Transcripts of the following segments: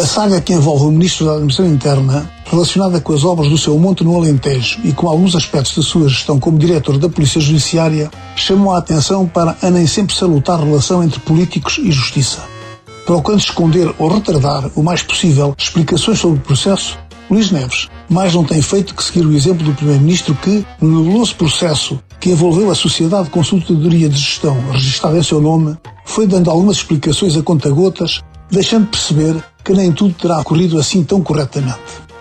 A saga que envolve o Ministro da Administração Interna, relacionada com as obras do seu monte no Alentejo e com alguns aspectos da sua gestão como diretor da Polícia Judiciária, chamou a atenção para a nem sempre salutar relação entre políticos e justiça. Procurando esconder ou retardar o mais possível explicações sobre o processo, Luís Neves mais não tem feito que seguir o exemplo do Primeiro-Ministro que, no nebuloso processo que envolveu a Sociedade de Consultadoria de Gestão, registada em seu nome, foi dando algumas explicações a conta-gotas, deixando perceber que nem tudo terá corrido assim tão corretamente.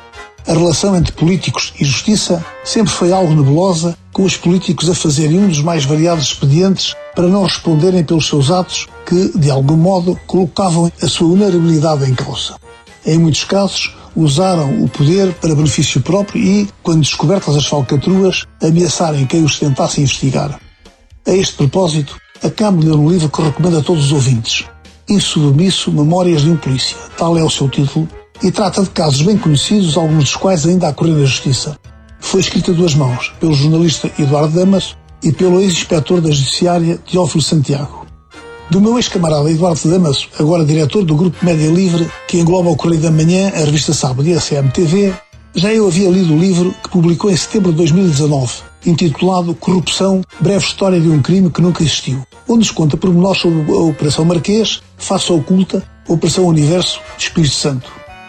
A relação entre políticos e justiça sempre foi algo nebulosa, com os políticos a fazerem um dos mais variados expedientes para não responderem pelos seus atos que, de algum modo, colocavam a sua vulnerabilidade em causa. Em muitos casos, usaram o poder para benefício próprio e, quando descobertas as falcatruas, ameaçarem quem os tentasse investigar. A este propósito, acabo de ler um livro que recomendo a todos os ouvintes. Insubmisso, Memórias de um Polícia, tal é o seu título, e trata de casos bem conhecidos, alguns dos quais ainda a correr na Justiça. Foi escrito a duas mãos, pelo jornalista Eduardo Damaso e pelo ex-inspetor da Judiciária Teófilo Santiago. Do meu ex-camarada Eduardo Damaso, agora diretor do Grupo Média Livre, que engloba o Correio da Manhã, a Revista Sábado e a CMTV, já eu havia lido o livro que publicou em setembro de 2019, intitulado Corrupção, breve história de um crime que nunca existiu, onde nos conta pormenores sobre a Operação Marquês, Face Oculta, Operação Universo, Espírito Santo.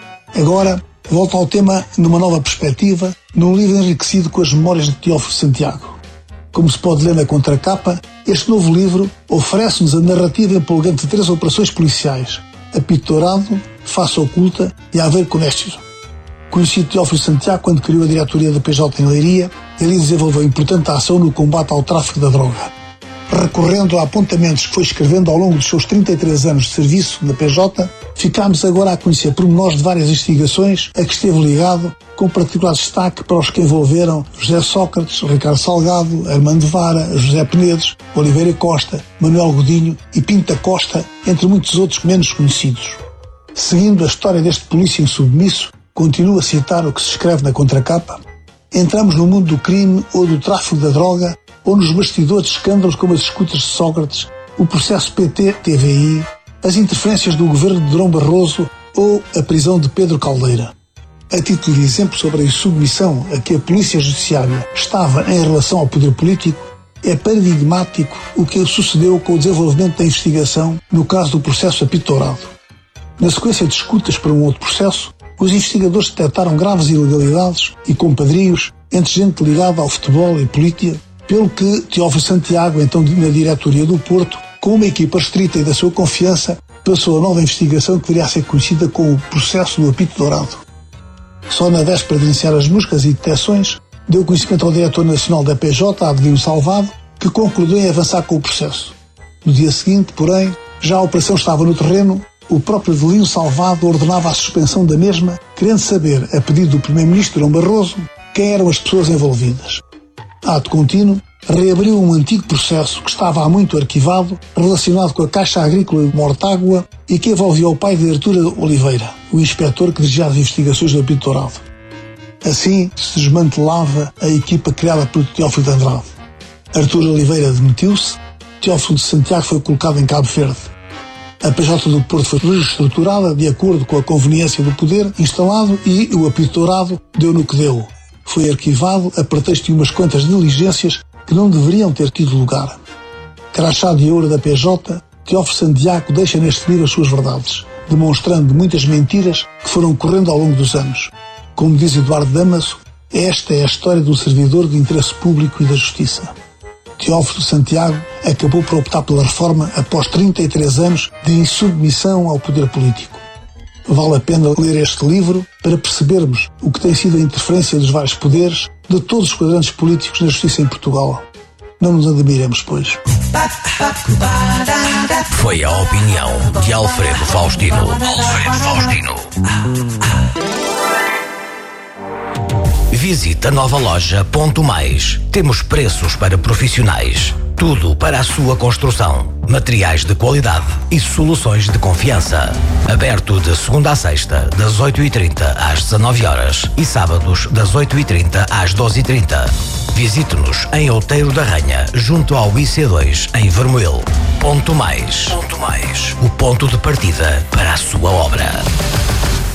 Agora, volto ao tema numa nova perspectiva, num livro enriquecido com as memórias de Teófilo Santiago. Como se pode ler na contracapa, este novo livro oferece-nos a narrativa empolgante de 3 operações policiais: Apito Dourado, Face Oculta e Aveiro Conéscio. Conheci Teófilo Santiago quando criou a diretoria da PJ em Leiria e ali desenvolveu importante ação no combate ao tráfico da droga. Recorrendo a apontamentos que foi escrevendo ao longo dos seus 33 anos de serviço na PJ, ficámos agora a conhecer pormenores de várias investigações a que esteve ligado, com particular destaque para os que envolveram José Sócrates, Ricardo Salgado, Armando Vara, José Penedes, Oliveira Costa, Manuel Godinho e Pinta Costa, entre muitos outros menos conhecidos. Seguindo a história deste polícia insubmisso, continuo a citar o que se escreve na contracapa: entramos no mundo do crime ou do tráfico da droga, ou nos bastidores de escândalos como as escutas de Sócrates, o processo PT-TVI, as interferências do governo de Durão Barroso ou a prisão de Pedro Caldeira. A título de exemplo sobre a insubmissão a que a Polícia Judiciária estava em relação ao poder político, é paradigmático o que sucedeu com o desenvolvimento da investigação no caso do processo Apito Dourado. Na sequência de escutas para um outro processo, os investigadores detectaram graves ilegalidades e compadrios entre gente ligada ao futebol e política, pelo que Teófilo Santiago, então na diretoria do Porto, com uma equipa restrita e da sua confiança, passou a nova investigação que viria a ser conhecida como o processo do Apito Dourado. Só na véspera de iniciar as buscas e detecções, deu conhecimento ao diretor nacional da PJ, Adelino Salvado, que concluiu em avançar com o processo. No dia seguinte, porém, já a operação estava no terreno, o próprio Adelino Salvado ordenava a suspensão da mesma, querendo saber, a pedido do Primeiro-Ministro Durão Barroso, quem eram as pessoas envolvidas. Ato contínuo, reabriu um antigo processo que estava há muito arquivado, relacionado com a Caixa Agrícola de Mortágua e que envolvia o pai de Artur Oliveira, o inspetor que dirigia as investigações do Apito Dourado. Assim se desmantelava a equipa criada por Teófilo de Andrade. Artur Oliveira demitiu-se, Teófilo de Santiago foi colocado em Cabo Verde. A PJ do Porto foi reestruturada de acordo com a conveniência do poder instalado e o Apito Dourado deu no que deu. Foi arquivado a pretexto de umas quantas diligências que não deveriam ter tido lugar. Crachá de ouro da PJ, Teófilo Santiago deixa neste livro as suas verdades, demonstrando muitas mentiras que foram correndo ao longo dos anos. Como diz Eduardo Damaso, esta é a história do servidor do interesse público e da justiça. Teófilo Santiago acabou por optar pela reforma após 33 anos de insubmissão ao poder político. Vale a pena ler este livro para percebermos o que tem sido a interferência dos vários poderes de todos os quadrantes políticos na justiça em Portugal. Não nos admiremos, pois. Foi a opinião de Alfredo Faustino. Visite a nova loja Ponto Mais. Temos preços para profissionais. Tudo para a sua construção. Materiais de qualidade e soluções de confiança. Aberto de segunda a sexta, das 8h30 às 19h e sábados das 8h30 às 12h30. Visite-nos em Outeiro da Ranha, junto ao IC2, em Vermoil. Ponto Mais. O ponto de partida para a sua obra.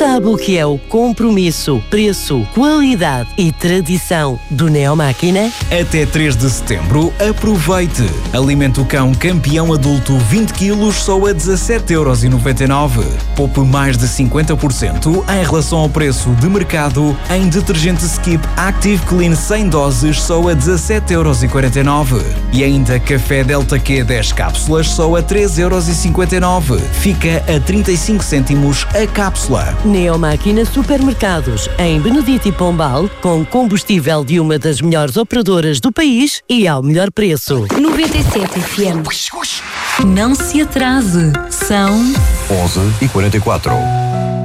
Sabe o que é o compromisso, preço, qualidade e tradição do Neomáquina? Até 3 de setembro, aproveite! Alimento o cão campeão adulto 20 kg só a 17,99€. Poupe mais de 50% em relação ao preço de mercado em detergente Skip Active Clean 100 doses só a 17,49€. E ainda café Delta Q 10 cápsulas só a 3,59€. Fica a 35 cêntimos a cápsula. Neomáquina Supermercados, em Benedito e Pombal, com combustível de uma das melhores operadoras do país e ao melhor preço. 97 FM. Não se atrase. São 11h44.